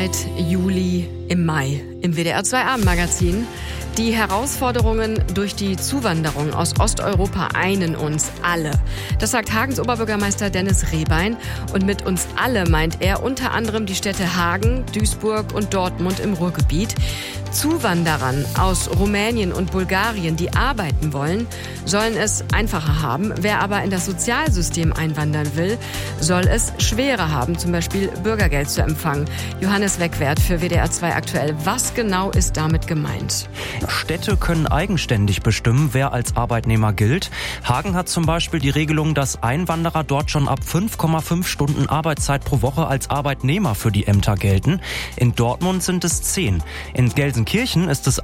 Seit Juli im Mai im WDR 2 Abendmagazin. Die Herausforderungen durch die Zuwanderung aus Osteuropa einen uns alle. Das sagt Hagens Oberbürgermeister Dennis Rehbein. Und mit uns alle meint er unter anderem die Städte Hagen, Duisburg und Dortmund im Ruhrgebiet. Zuwanderern aus Rumänien und Bulgarien, die arbeiten wollen, sollen es einfacher haben. Wer aber in das Sozialsystem einwandern will, soll es schwerer haben, zum Beispiel Bürgergeld zu empfangen. Johannes Wegwert für WDR 2 aktuell. Was genau ist damit gemeint? Städte können eigenständig bestimmen, wer als Arbeitnehmer gilt. Hagen hat zum Beispiel die Regelung, dass Einwanderer dort schon ab 5,5 Stunden Arbeitszeit pro Woche als Arbeitnehmer für die Ämter gelten. In Dortmund sind es 10. In Gelsenkirchen ist es